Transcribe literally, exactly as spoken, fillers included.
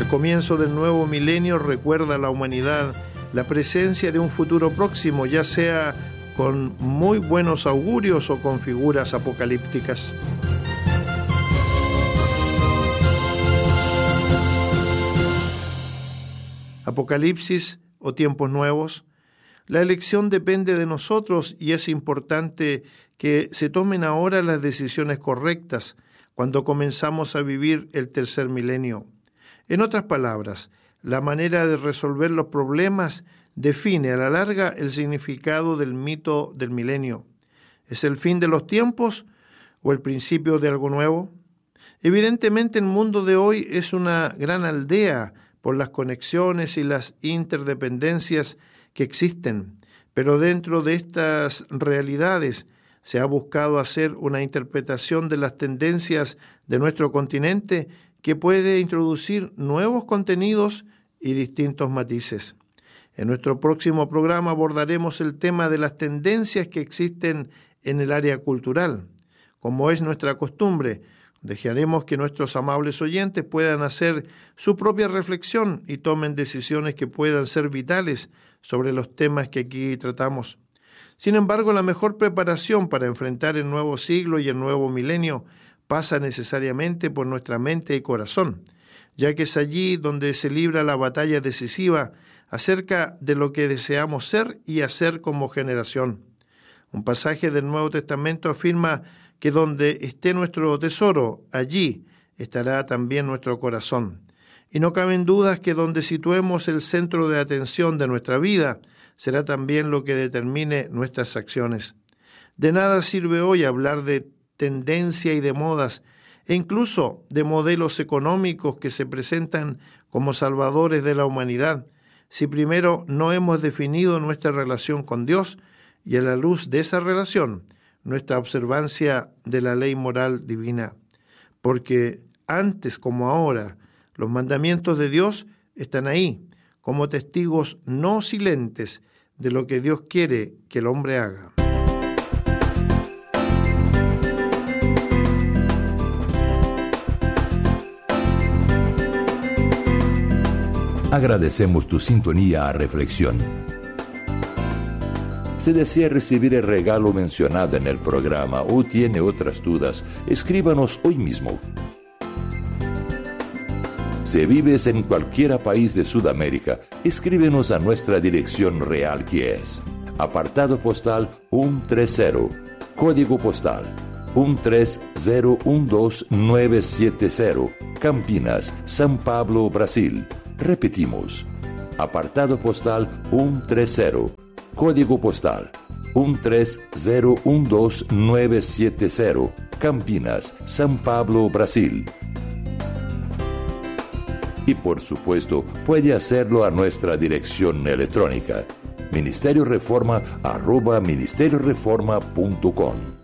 El comienzo del nuevo milenio recuerda a la humanidad la presencia de un futuro próximo, ya sea con muy buenos augurios o con figuras apocalípticas. Apocalipsis o tiempos nuevos. La elección depende de nosotros y es importante que se tomen ahora las decisiones correctas cuando comenzamos a vivir el tercer milenio. En otras palabras, la manera de resolver los problemas define a la larga el significado del mito del milenio. ¿Es el fin de los tiempos o el principio de algo nuevo? Evidentemente el mundo de hoy es una gran aldea por las conexiones y las interdependencias que existen, pero dentro de estas realidades se ha buscado hacer una interpretación de las tendencias de nuestro continente que puede introducir nuevos contenidos y distintos matices. En nuestro próximo programa abordaremos el tema de las tendencias que existen en el área cultural. Como es nuestra costumbre, dejaremos que nuestros amables oyentes puedan hacer su propia reflexión y tomen decisiones que puedan ser vitales sobre los temas que aquí tratamos. Sin embargo, la mejor preparación para enfrentar el nuevo siglo y el nuevo milenio pasa necesariamente por nuestra mente y corazón, ya que es allí donde se libra la batalla decisiva acerca de lo que deseamos ser y hacer como generación. Un pasaje del Nuevo Testamento afirma que donde esté nuestro tesoro, allí estará también nuestro corazón. Y no caben dudas que donde situemos el centro de atención de nuestra vida, será también lo que determine nuestras acciones. De nada sirve hoy hablar de tendencia y de modas, e incluso de modelos económicos que se presentan como salvadores de la humanidad, si primero no hemos definido nuestra relación con Dios y a la luz de esa relación, nuestra observancia de la ley moral divina. Porque antes como ahora, los mandamientos de Dios están ahí, como testigos no silentes de lo que Dios quiere que el hombre haga. Agradecemos tu sintonía a Reflexión. Si desea recibir el regalo mencionado en el programa o tiene otras dudas, escríbanos hoy mismo. Si vives en cualquier país de Sudamérica, escríbenos a nuestra dirección real, que es apartado postal ciento treinta, código postal uno tres cero uno dos nueve siete cero, Campinas, São Paulo, Brasil. Repetimos, apartado postal ciento treinta, código postal uno tres cero uno dos nueve siete cero, Campinas, São Paulo, Brasil. Y por supuesto, puede hacerlo a nuestra dirección electrónica, ministerio reforma arroba ministerio reforma punto com.